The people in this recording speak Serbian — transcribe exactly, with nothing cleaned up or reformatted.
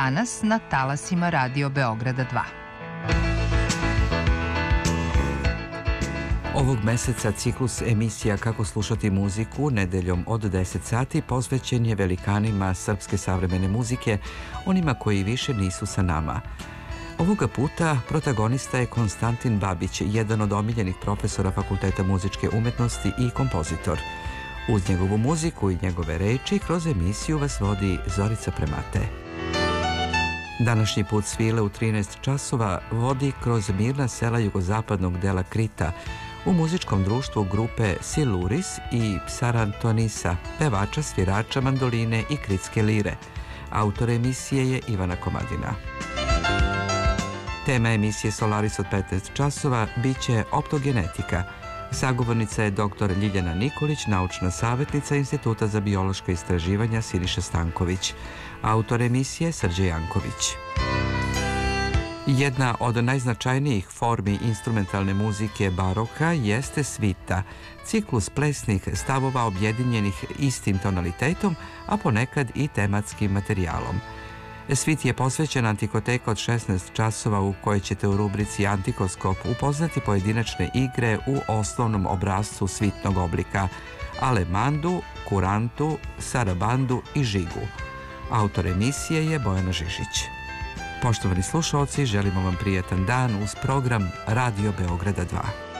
danas na talasima Radio Beograda dva. Ovog meseca ciklus emisija Kako slušati muziku nedeljom od deset sati posvećen je velikanima srpske savremene muzike, onima koji više nisu sa nama. Ovoga puta protagonista je Konstantin Babić, jedan od omiljenih profesora Fakulteta muzičke umetnosti i kompozitor. Uz njegovu muziku i njegove reči kroz emisiju vas vodi Zorica Premate. Današnji put svile u trinaest časova vodi kroz mirna sela jugozapadnog dela Krita u muzičkom društvu grupe Siluris i Psarantonisa, pevača, svirača, mandoline i kritske lire. Autor emisije je Ivana Komadina. Tema emisije Solaris od petnaest časova biće optogenetika. Sagovornica je doktor Ljiljana Nikolić, naučna savjetnica Instituta za biološka istraživanja Siniša Stanković. Autor emisije Srđe Janković. Jedna od najznačajnijih formi instrumentalne muzike baroka jeste svita, ciklus plesnih stavova objedinjenih istim tonalitetom, a ponekad i tematskim materijalom. Svit je posvećen Antikoteka od šesnaest časova u kojoj ćete u rubrici Antikoskop upoznati pojedinačne igre u osnovnom obrascu svitnog oblika – alemandu, kurantu, sarabandu i žigu. Autor emisije je Bojana Žižić. Poštovani slušalci, želimo vam prijetan dan uz program Radio Beograda dva.